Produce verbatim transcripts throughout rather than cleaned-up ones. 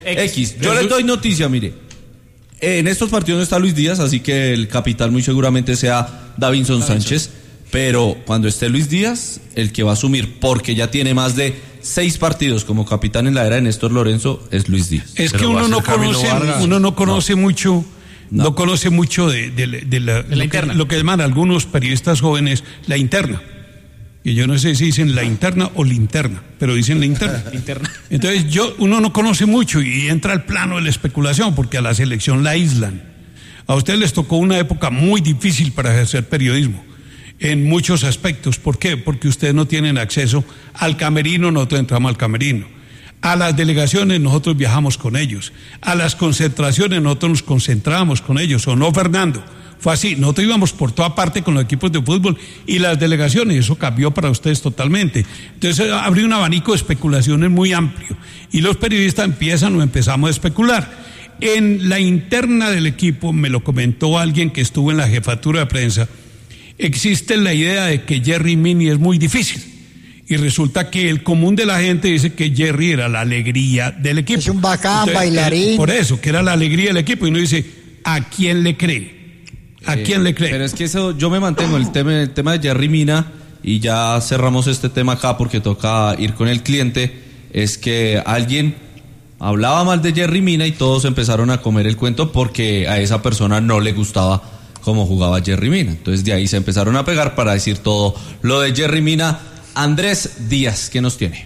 X. Yo les doy noticia, mire. En estos partidos no está Luis Díaz, así que el capitán muy seguramente sea Davinson Sánchez. Pero cuando esté Luis Díaz, el que va a asumir, porque ya tiene más de seis partidos como capitán en la era de Néstor Lorenzo, es Luis Díaz. Es que uno no conoce, uno no conoce no. mucho, no. no conoce mucho de, de, de, la, de la lo interna. Que, lo que llaman algunos periodistas jóvenes la interna. Y yo no sé si dicen la interna o linterna, pero dicen la interna. Entonces yo, uno no conoce mucho y entra al plano de la especulación, porque a la selección la aíslan. A ustedes les tocó una época muy difícil para ejercer periodismo, en muchos aspectos. ¿Por qué? Porque ustedes no tienen acceso al camerino, nosotros entramos al camerino. A las delegaciones nosotros viajamos con ellos. A las concentraciones nosotros nos concentramos con ellos, ¿o no, Fernando? Fue así, nosotros íbamos por toda parte con los equipos de fútbol y las delegaciones, eso cambió para ustedes totalmente. Entonces abrió un abanico de especulaciones muy amplio y los periodistas empiezan o empezamos a especular. En la interna del equipo, me lo comentó alguien que estuvo en la jefatura de prensa, existe la idea de que Jerry Mini es muy difícil. Y resulta que el común de la gente dice que Jerry era la alegría del equipo. Es un bacán, entonces, bailarín. Por eso, que era la alegría del equipo. Y uno dice, ¿a quién le cree? ¿A eh, quién le cree? Pero es que eso, yo me mantengo el tema, el tema de Jerry Mina, y ya cerramos este tema acá porque toca ir con el cliente. Es que alguien hablaba mal de Jerry Mina y todos empezaron a comer el cuento porque a esa persona no le gustaba cómo jugaba Jerry Mina. Entonces de ahí se empezaron a pegar para decir todo lo de Jerry Mina. Andrés Díaz, ¿qué nos tiene?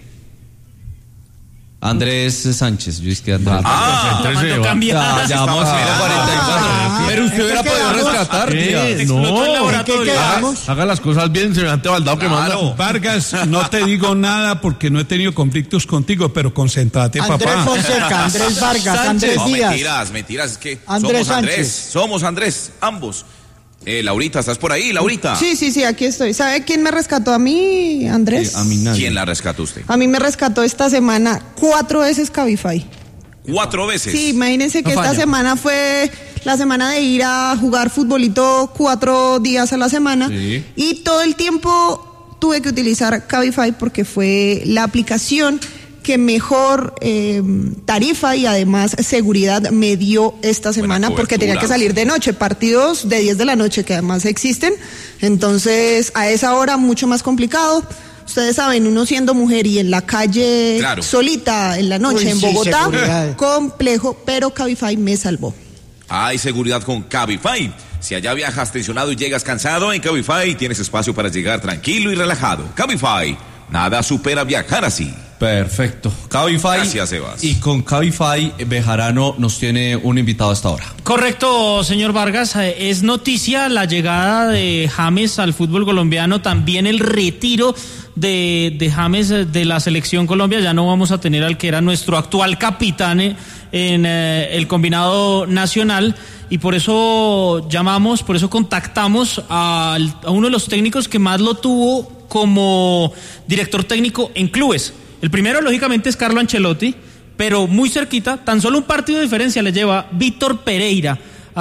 Andrés Sánchez, yo dije Andrés. Ah, Andrés cambia. Ya, ya vamos a cuarenta y cuatro. Ah, pero usted hubiera podido rescatar. ¿Qué? No, haga, haga las cosas bien, semejante baldado que manda. Vargas, no te digo nada porque no he tenido conflictos contigo, pero concéntrate, papá. Andrés Fonseca, Andrés Vargas, Sánchez. Andrés No, Díaz. mentiras, mentiras, es que Andrés somos Andrés, Sánchez. somos Andrés, ambos. Eh, Laurita, ¿estás por ahí, Laurita? Sí, sí, sí, aquí estoy. ¿Sabe quién me rescató a mí, Andrés? Sí, a mí nadie. ¿Quién la rescató usted? A mí me rescató esta semana cuatro veces Cabify. ¿Cuatro veces? Sí, imagínense que No esta falla. semana fue la semana de ir a jugar futbolito cuatro días a la semana. Sí. Y todo el tiempo tuve que utilizar Cabify porque fue la aplicación que mejor eh, tarifa y además seguridad me dio esta semana porque tenía que salir de noche, partidos de diez de la noche que además existen, entonces a esa hora mucho más complicado. Ustedes saben, uno siendo mujer y en la calle Claro. solita en la noche Uy, en sí, Bogotá, seguridad. complejo, pero Cabify me salvó. Hay seguridad con Cabify. Si allá viajas tensionado y llegas cansado, en Cabify tienes espacio para llegar tranquilo y relajado. Cabify, nada supera viajar así. Perfecto. Cabify. Gracias, Sebas. Y con Cabify, Bejarano nos tiene un invitado hasta ahora. Correcto, señor Vargas. Es noticia la llegada de James al fútbol colombiano, también el retiro de, de James de la selección Colombia. Ya no vamos a tener al que era nuestro actual capitán en, en eh, el combinado nacional. Y por eso llamamos, por eso contactamos a, a uno de los técnicos que más lo tuvo como director técnico en clubes. El primero, lógicamente, es Carlo Ancelotti, pero muy cerquita, tan solo un partido de diferencia le lleva Víctor Pereira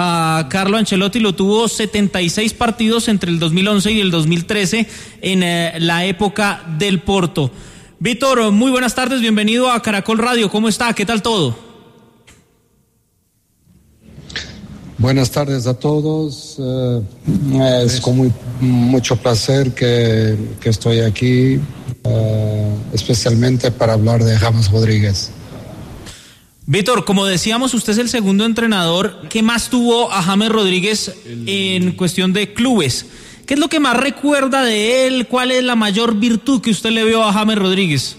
a Carlo Ancelotti. Lo tuvo setenta y seis partidos entre el dos mil once y el dos mil trece en eh, la época del Porto. Víctor, muy buenas tardes, bienvenido a Caracol Radio. ¿Cómo está? ¿Qué tal todo? Buenas tardes a todos. Uh, es con muy, mucho placer que, que estoy aquí, uh, especialmente para hablar de James Rodríguez. Víctor, como decíamos, usted es el segundo entrenador que más tuvo a James Rodríguez en cuestión de clubes. ¿Qué es lo que más recuerda de él? ¿Cuál es la mayor virtud que usted le vio a James Rodríguez?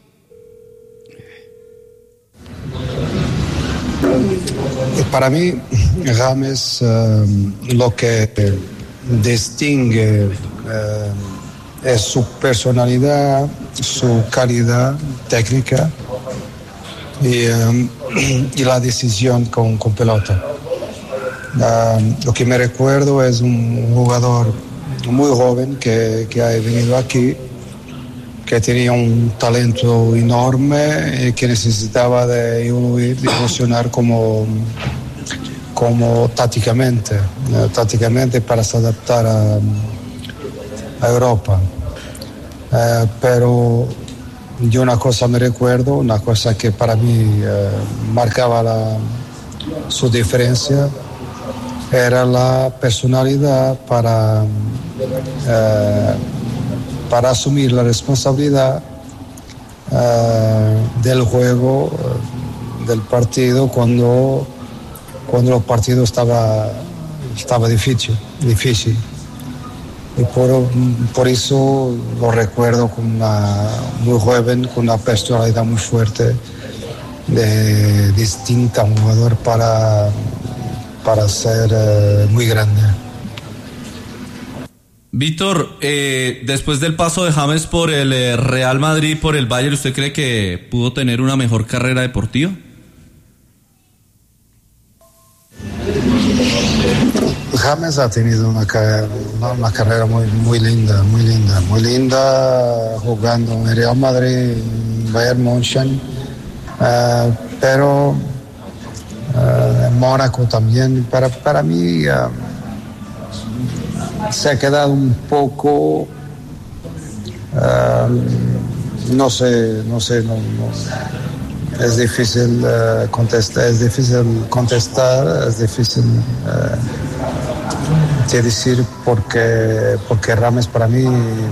Para mí, James, uh, lo que distingue uh, es su personalidad, su calidad técnica y, um, y la decisión con, con pelota. Uh, lo que me recuerdo es un jugador muy joven que, que ha venido aquí, que tenía un talento enorme y que necesitaba de evoluir, de evolucionar como, como tácticamente, eh, tácticamente para se adaptar a, a Europa. Eh, pero yo una cosa me recuerdo, una cosa que para mí eh, marcaba la, su diferencia, era la personalidad para, eh, para asumir la responsabilidad eh, del juego, del partido, cuando, cuando el partido estaba, estaba difícil, difícil. Y por, por eso lo recuerdo con una, muy joven, con una personalidad muy fuerte, de, distinta, un jugador para, para ser eh, muy grande. Víctor, eh, después del paso de James por el eh, Real Madrid, por el Bayern, ¿usted cree que pudo tener una mejor carrera deportiva? James ha tenido una, una, una carrera muy, muy linda, muy linda, muy linda jugando en el Real Madrid, en Bayern München, uh, pero uh, en Mónaco también. Para, para mí uh, se ha quedado un poco, uh, no sé, no sé, no, no, es difícil uh, contestar, es difícil contestar, es difícil uh, de decir porque, porque James para mí uh,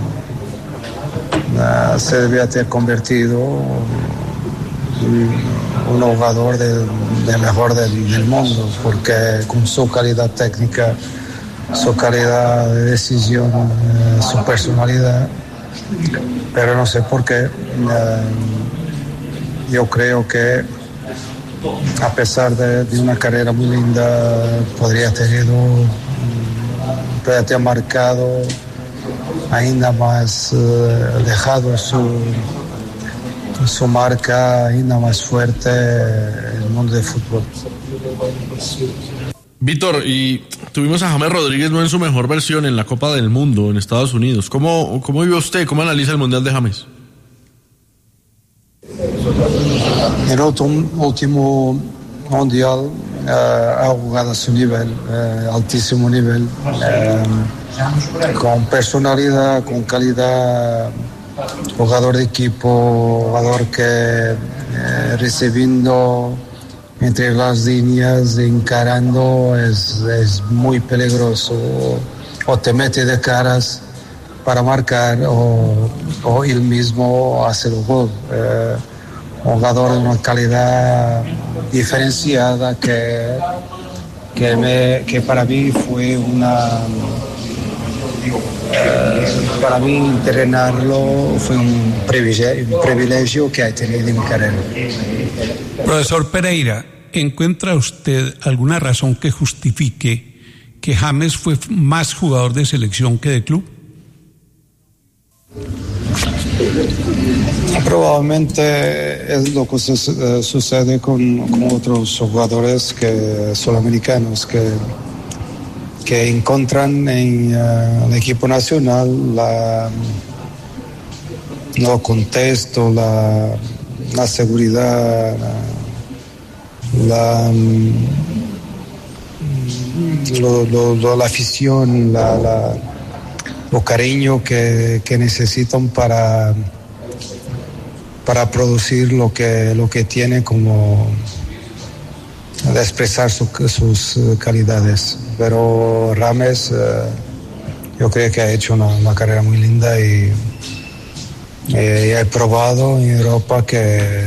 se debía haber convertido en un jugador de, de mejor del, del mundo, porque con su calidad técnica, su calidad de decisión, uh, su personalidad, pero no sé por qué. Uh, yo creo que a pesar de, de una carrera muy linda, podría tener podría ter marcado ainda más, uh, dejado su, su marca ainda más fuerte en el mundo del fútbol. Víctor, y tuvimos a James Rodríguez no en su mejor versión en la Copa del Mundo en Estados Unidos. ¿Cómo, cómo vio usted, cómo analiza el Mundial de James? El último Mundial uh, ha jugado a su nivel, uh, altísimo nivel, uh, con personalidad, con calidad, jugador de equipo, jugador que uh, recibiendo entre las líneas, encarando, es, es muy peligroso, o te mete de caras para marcar, o, o él mismo hace el gol. Uh, un jugador de una calidad diferenciada que, que, me, que para mí fue una... Eh, para mí entrenarlo fue un privilegio, un privilegio que he tenido en mi carrera. Profesor Pereira, ¿encuentra usted alguna razón que justifique que James fue más jugador de selección que de club? Probablemente es lo que su- sucede con, con otros jugadores que son americanos que, que encuentran en uh, el equipo nacional la, el contexto, la, la seguridad, la, la, lo, lo, lo, la afición, la, la, lo cariño que, que necesitan para para producir lo que lo que tiene, como de expresar su, sus calidades. Pero James uh, yo creo que ha hecho una, una carrera muy linda y, y he probado en Europa que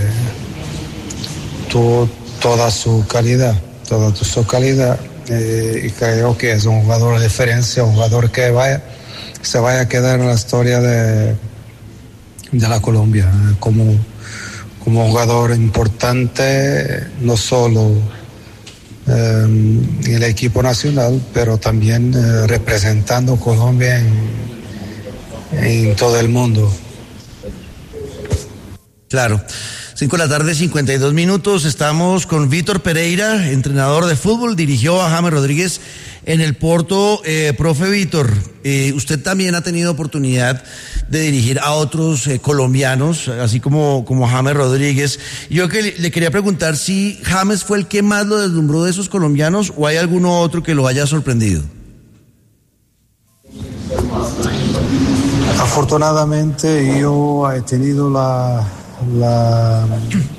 tuvo toda su calidad, toda su calidad, y, y creo que es un jugador de diferencia, un jugador que vaya, se vaya a quedar en la historia de de la Colombia como, como jugador importante, no solo eh, en el equipo nacional, pero también eh, representando Colombia en, en todo el mundo. Claro. cinco de la tarde, cincuenta y dos minutos. Estamos con Víctor Pereira, entrenador de fútbol. Dirigió a James Rodríguez en el Porto. Eh, profe Víctor, eh, usted también ha tenido oportunidad de dirigir a otros eh, colombianos, así como, como James Rodríguez. Yo que le, le quería preguntar si James fue el que más lo deslumbró de esos colombianos, o hay alguno otro que lo haya sorprendido. Afortunadamente yo he tenido la, la,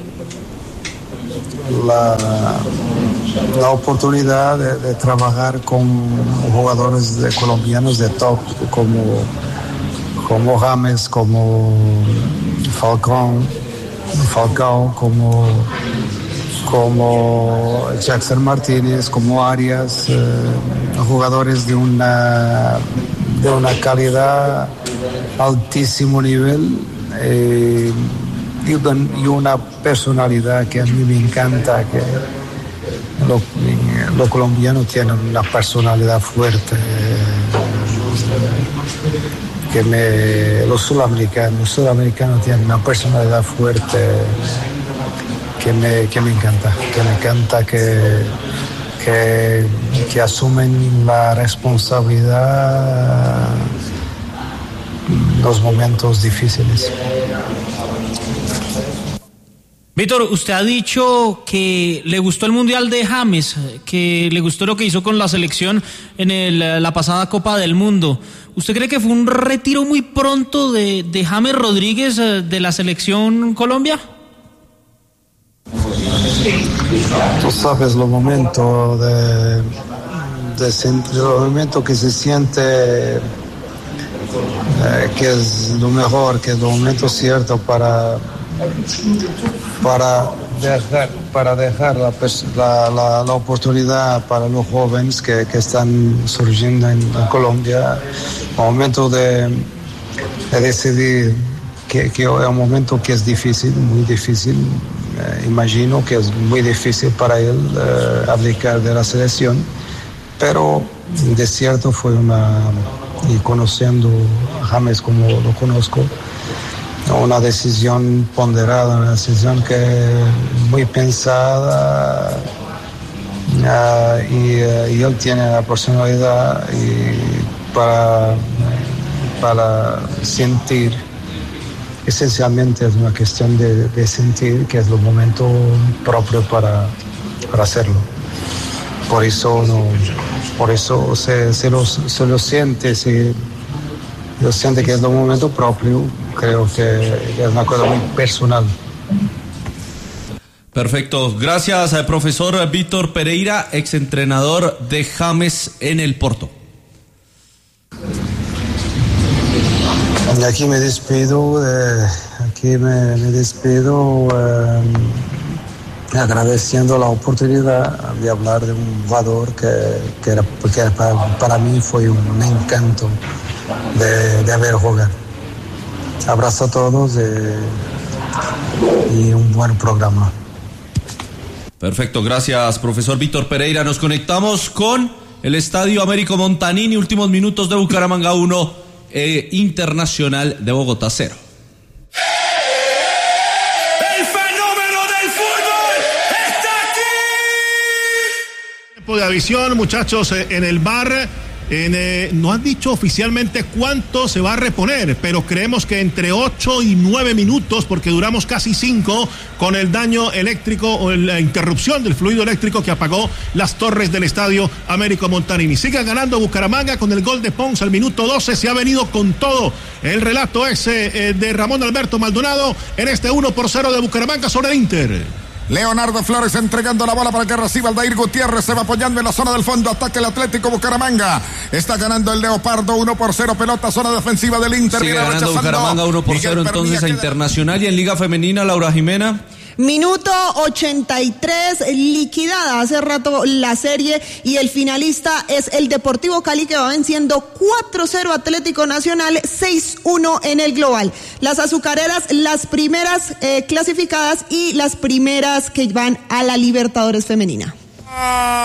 la, la oportunidad de, de trabajar con jugadores de, colombianos de top como, como James, como Falcón, Falcao, como, como Jackson Martínez, como Arias, eh, jugadores de una, de una calidad altísimo nivel eh, y una personalidad que a mí me encanta, que los lo colombianos tienen una personalidad fuerte, eh, que me, los sudamericanos, los sudamericanos tienen una personalidad fuerte que me, que me encanta, que me encanta que, que, que asumen la responsabilidad en los momentos difíciles. Víctor, usted ha dicho que le gustó el Mundial de James, que le gustó lo que hizo con la selección en el, la pasada Copa del Mundo. ¿Usted cree que fue un retiro muy pronto de, de James Rodríguez de la selección Colombia? Tú sabes los momentos de, de los momentos que se siente eh, que es lo mejor, que es lo momento cierto para para dejar para dejar la, la, la, la oportunidad para los jóvenes que, que están surgiendo en, en Colombia, un momento de, de decidir que, que es un momento que es difícil, muy difícil. Eh, imagino que es muy difícil para él eh, abdicar de la selección, pero de cierto fue una, y conociendo a James como lo conozco, una decisión ponderada, una decisión que muy pensada, uh, y, uh, y él tiene la personalidad y para, para sentir. Esencialmente es una cuestión de, de sentir que es el momento propio para, para hacerlo. Por eso no, por eso se, se, lo, se lo siente, se lo siente que es el momento propio. Creo que es una cosa muy personal. Perfecto, gracias al profesor Víctor Pereira, exentrenador de James en el Porto. Y aquí me despido, eh, aquí me, me despido eh, agradeciendo la oportunidad de hablar de un jugador que, que, era, que para, para mí fue un encanto de, de haber jugado. Abrazo a todos eh, y un buen programa. Perfecto, gracias profesor Víctor Pereira. Nos conectamos con el Estadio Américo Montanini, últimos minutos de Bucaramanga uno, eh, Internacional de Bogotá cero. El fenómeno del fútbol está aquí. Tiempo de adición, muchachos, en el bar. En, eh, no han dicho oficialmente cuánto se va a reponer, pero creemos que entre ocho y nueve minutos, porque duramos casi cinco con el daño eléctrico o la interrupción del fluido eléctrico que apagó las torres del Estadio Américo Montanini. Sigue ganando Bucaramanga con el gol de Pons al minuto doce, se ha venido con todo. El relato es eh, de Ramón Alberto Maldonado en este uno por cero de Bucaramanga sobre el Inter. Leonardo Flores entregando la bola para que reciba Aldair Gutiérrez, se va apoyando en la zona del fondo, ataque el Atlético Bucaramanga, está ganando el Leopardo uno por cero, pelota zona defensiva del Inter. Sigue ganando Bucaramanga uno por cero entonces a Internacional. Y en Liga Femenina, Laura Jimena. Minuto ochenta y tres, liquidada hace rato la serie y el finalista es el Deportivo Cali, que va venciendo cuatro cero Atlético Nacional, seis uno en el global. Las azucareras, las primeras eh, clasificadas y las primeras que van a la Libertadores femenina.